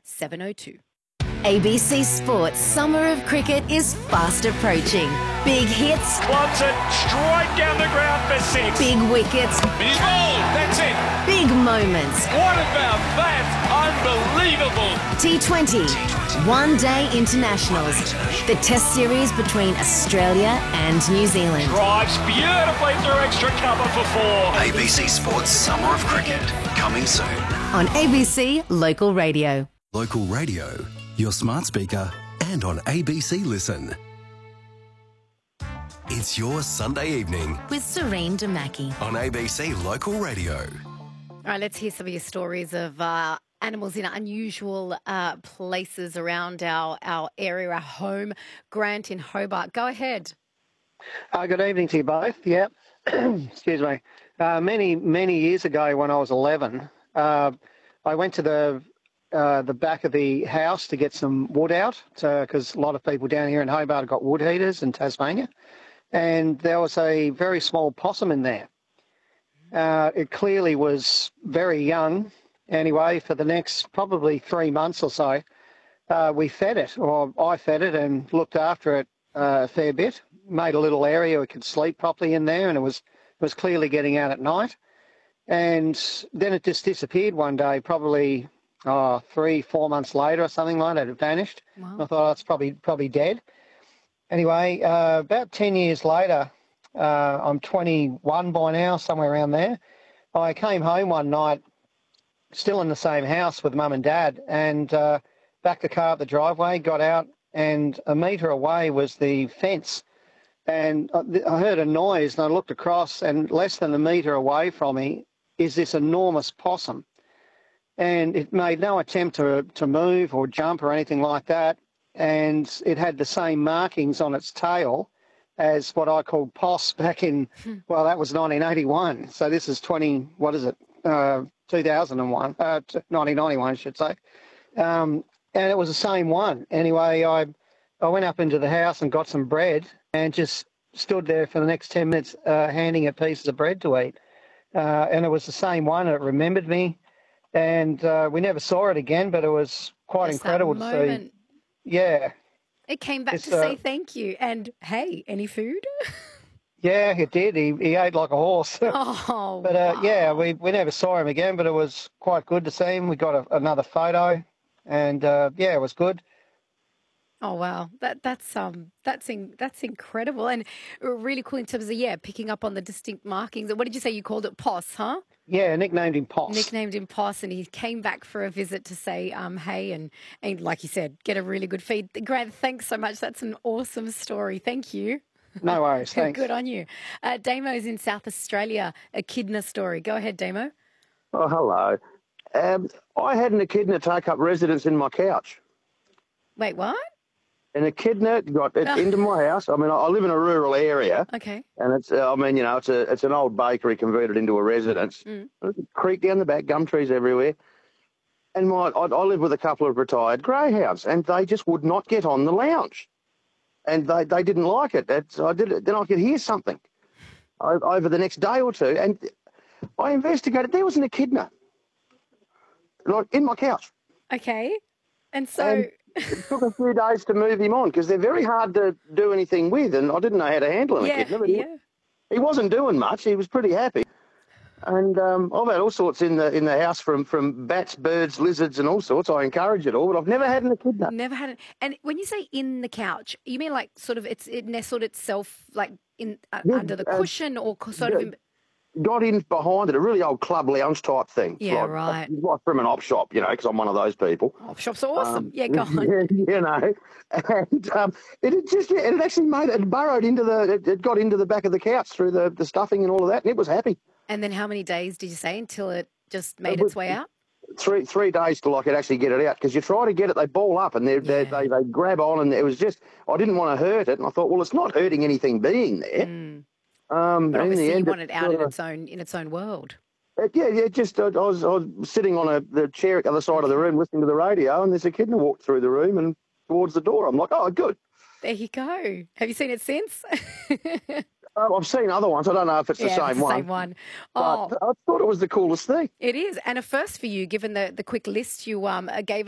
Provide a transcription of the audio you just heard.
702. ABC Sports Summer of Cricket is fast approaching. Big hits, Clubs it straight down the ground for 6. big wickets, He's bowled, that's it. big moments. What about that? Unbelievable. T20, one-day internationals. The Test series between Australia and New Zealand. Drives beautifully through extra cover for 4. ABC Sports Summer of Cricket, coming soon. On ABC Local Radio. Local radio, your smart speaker, and on ABC Listen. It's your Sunday evening With Serene Damaki. on ABC Local Radio. All right, let's hear some of your stories of animals in unusual places around our area, our home. Grant in Hobart, go ahead. Good evening to you both. Yeah, excuse me. Many years ago, when I was 11, I went to the back of the house to get some wood out because a lot of people down here in Hobart have got wood heaters in Tasmania, and there was a very small possum in there. It clearly was very young. Anyway, for the next probably 3 months or so, we fed it, or I fed it and looked after it a fair bit. Made a little area it could sleep properly in there, and it was clearly getting out at night. And then it just disappeared one day, probably 3-4 months later or something like that. It vanished. Wow. I thought it's probably dead. Anyway, about 10 years later, I'm 21 by now, somewhere around there. I came home one night, still in the same house with Mum and Dad, and backed the car up the driveway, got out, and a metre away was the fence. And I heard a noise, and I looked across, and less than a metre away from me is this enormous possum. And it made no attempt to move or jump or anything like that. And it had the same markings on its tail as what I called POS back in, well, that was 1981. So this is 2001, 1991, I should say. And it was the same one. Anyway, I went up into the house and got some bread and just stood there for the next 10 minutes handing it pieces of bread to eat. And it was the same one. It remembered me. And we never saw it again, but it was quite Just incredible that to moment. see. Yeah. It came back It's, to say thank you. And, hey, any food? Yeah, it did. He ate like a horse. Oh, But wow. yeah, we never saw him again, but it was quite good to see him. We got another photo, and yeah, it was good. Oh wow, that's incredible and really cool in terms of picking up on the distinct markings. What did you say you called it? POS, huh? Yeah, nicknamed him Poss. Nicknamed him POS, and he came back for a visit to say hey, and like you said, get a really good feed. Grant, thanks so much. That's an awesome story. Thank you. No worries, thanks. Good on you. Damo's in South Australia. Echidna story. Go ahead, Damo. Oh, hello. I had an echidna take up residence in my couch. Wait, what? An echidna got into my house. I mean, I live in a rural area, Okay. and it's it's an old bakery converted into a residence. Creek down the back, gum trees everywhere. And I live with a couple of retired greyhounds, and they just would not get on the lounge. And they didn't like it. Then I could hear something over the next day or two, and I investigated. There was an echidna, like in my couch. Okay. And so... And it took a few days to move him on because they're very hard to do anything with, and I didn't know how to handle an echidna. But he wasn't doing much. He was pretty happy. And I've had all sorts in the house from bats, birds, lizards, and all sorts. I encourage it all, but I've never had an echidna. Never had it. And when you say in the couch, you mean like sort of it nestled itself like in under the cushion or sort of in... Got in behind it, a really old club lounge type thing. Yeah, right. Like from an op shop, because I'm one of those people. Op shops are awesome. Go on. And it actually it burrowed it got into the back of the couch through the stuffing and all of that, and it was happy. And then how many days did you say until it just made its way out? Three days till I could actually get it out, because you try to get it, they ball up and they grab on, and it was just, I didn't want to hurt it, and I thought, well, it's not hurting anything being there. But obviously you want it out in its own world. Just I was sitting on the chair at the other side of the room listening to the radio, and there's a echidna walked through the room and towards the door. I'm like, oh, good. There you go. Have you seen it since? I've seen other ones. I don't know if it's the same one. Same one. But I thought it was the coolest thing. It is, and a first for you, given the quick list you gave us.